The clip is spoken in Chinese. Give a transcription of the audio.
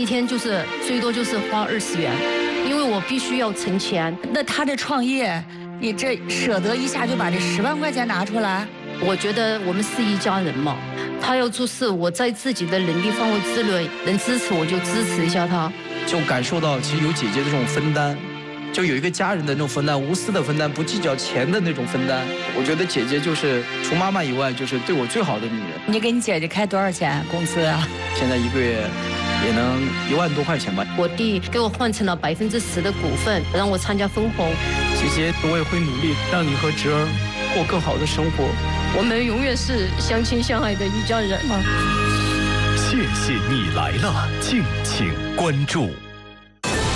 一天就是最多就是花20元，因为我必须要存钱。 那他这创业，你这舍得一下就把这10万块钱拿出来？ 我觉得我们是一家人嘛，他要做事，我在自己的能力范围之内能支持我就支持一下他。 就感受到其实有姐姐的这种分担，就有一个家人的那种分担，无私的分担，不计较钱的那种分担。我觉得姐姐就是除妈妈以外，就是对我最好的女人。 你给你姐姐开多少钱工资啊？ 现在1个月也能1万多块钱吧。 我弟给我换成了10%的股份，让我参加分红。 姐姐，我也会努力让你和侄儿过更好的生活。 我们永远是相亲相爱的一家人嘛。 谢谢你来了，敬请关注。